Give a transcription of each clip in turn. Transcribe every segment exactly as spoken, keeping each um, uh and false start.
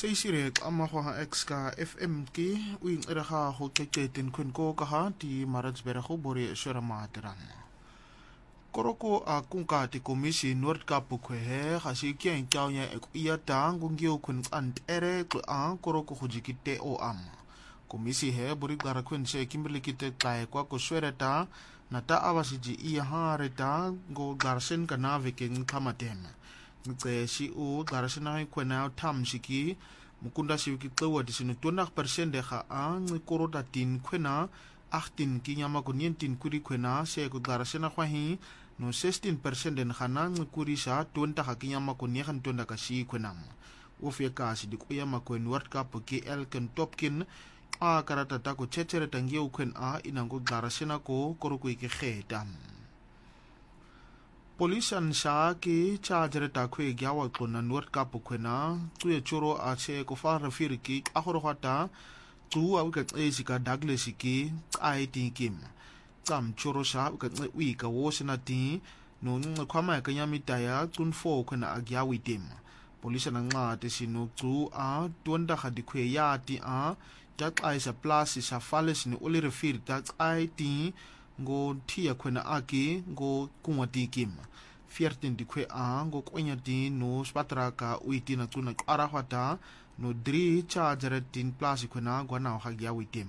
Seisirek amahoha exka F M ki uing eraha ho keketin kwenko kaha di Maritzburg bori Sheramateran. Koroko a kunka ti komisi Noord Kapu kwehe hasi kian kiaunya ek iya tang gungio kun ant ere kle a koroko hujikite o am. Komisi he bori gara kwen se kimberli kite klae kwa ko swereta na ta awasiji iya hareta go garsen kana viking kamatem. Nge si u garsen na kwena tam shiki mukunda si wiki tlewa di sinu twenty percent de ha a nge korota tin kwena eighteen kinyama ko nineteen kuri kwena se ko garsen na kwahi no sixteen percent den khana nge kuri sa twenty ha kinyama ko negen twenty ka si kwenam. Ofie ka si di kuya ma ko Noord Kapu ki elken topkin a karata ta ko chechere tangie u kwen a inango garsen ko koroko iki kheta. Polisan sa ki charger ta kwe gyawa klona Noord Kapu kwena tuye choro a che ko fa refiri ki ahoro hata tu a wika ezi ka Douglas ki ai tin kim tam choro sa wika wi ka wosena ti no kwama ka nyamita ya tun fo kwena agyawi tim. Polisan nga te sino tu a tuanda khadi kwe ya ti a tak ai sa plus sa fales ni oli refiri tak ai ti ngo tia kwena aki ngo kumati kim fourteen di kwe a ngo kwenya ti no spatra ka uiti na tuna arahwata no three charger tin plus kwena gwana hagya witim.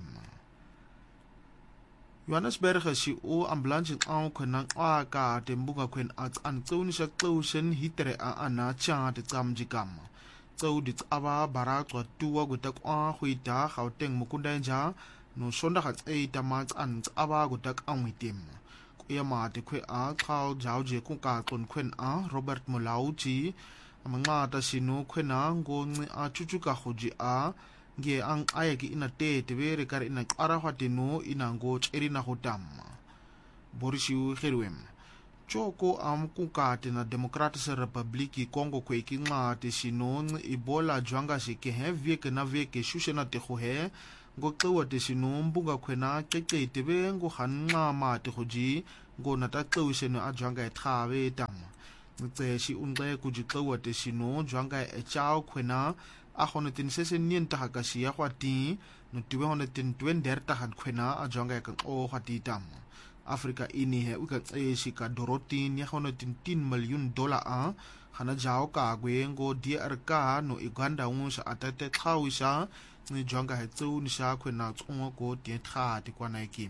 Johannesburg si o ambulance au kwena a ka tembuga kwen at an tsoni sa klausen hitere a ana cha te tsamjikam tsau dit aba bara twa tuwa gutak a huita gauteng mukunda nja no sondag at e tamat an aba gutak ang witim. Kuya mate kwe a kau jauje kung kakon kwen a Robert Mulauchi mga ta sino kwen a ngon a chuchuka hoji a nge ang ayaki ina te tewe rekar ina arahwati no ina ngo cheri na hotam. Borishiu Herwem Choko am kukate na Democratic Republiki Congo kwe ki nga te sino Ebola jwanga si ke he veke na veke shushe na te hohe ngo tlewa te sino mbunga kwena keke tebe ngo hanna ma te hoji ngo nata tlewa sino a jwanga e thawe tam. Nge si unge kuji tlewa te sino jwanga e chao kwena a hone tin sese nien taha kasi ya hwati no tiwe hone tin twen der tahan kwena a jwanga e kang o hwati tam. Afrika ini he uka e si ka dorotin ya hone tin ten million dola a hana jao ka gwe ngo D R K no Uganda unsa atate thawisa ni jwanga he tsu ni sa kwena tsongo ko tie tha ti kwana ikim.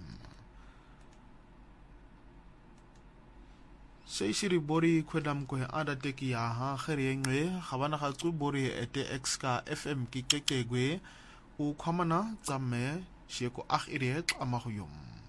Seisiri bori kwedam ko ada teki ya ha khere ngwe khabana kha tsu bori ete X ka F M ki keke gwe u khamana tsamme sheko akh ire amahuyum.